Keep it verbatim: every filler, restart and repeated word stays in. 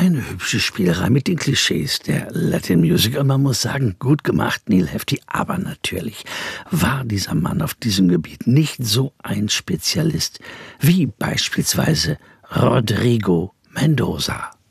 Eine hübsche Spielerei mit den Klischees der Latin Music. Und man muss sagen, gut gemacht, Neil Hefti. Aber natürlich war dieser Mann auf diesem Gebiet nicht so ein Spezialist wie beispielsweise Rodrigo Mendoza.